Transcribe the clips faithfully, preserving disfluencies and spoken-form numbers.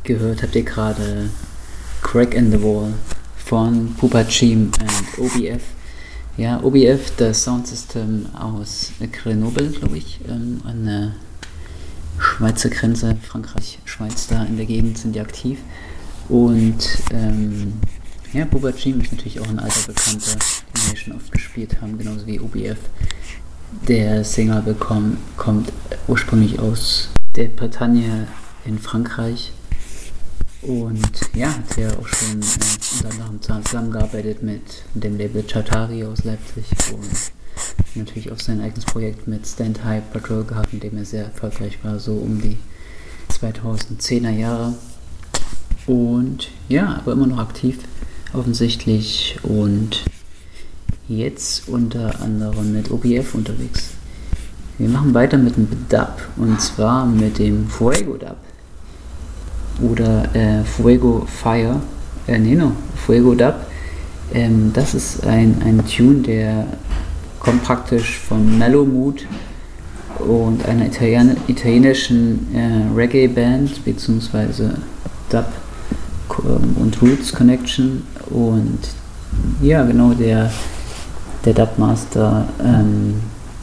Gehört habt ihr gerade Crack in the Wall von Pupa Chim und O B F. Ja, O B F, das Soundsystem aus Grenoble, glaube ich, ähm, an der Schweizer Grenze, Frankreich, Schweiz, da in der Gegend sind die aktiv. Und ähm, ja, Pupa Chim ist natürlich auch ein alter Bekannter, den wir schon oft gespielt haben, genauso wie O B F. Der Sänger bekommt, kommt ursprünglich aus der Bretagne in Frankreich und ja, hat ja auch schon äh, unter anderem zusammengearbeitet mit dem Label Chatari aus Leipzig und natürlich auch sein eigenes Projekt mit Stand High Patrol gehabt, in dem er sehr erfolgreich war, so um die zweitausendzehner Jahre. Und ja, aber immer noch aktiv, offensichtlich, und jetzt unter anderem mit O B F unterwegs. Wir machen weiter mit dem Dub, und zwar mit dem Fuego Dub. Oder äh, Fuego Fire, äh, nee, no, Fuego Dub. Ähm, das ist ein, ein Tune, der kommt praktisch von Mellow Mood und einer Italien- italienischen äh, Reggae-Band, beziehungsweise Dub ähm, und Roots Connection. Und ja, genau, der, der Dubmaster ähm,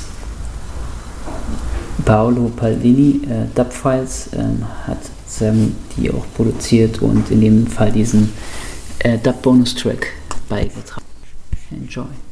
Paolo Paldini, äh, Dub-Files, ähm, hat ähm, die auch produziert und in dem Fall diesen äh, Dub-Bonus-Track beigetragen. Enjoy.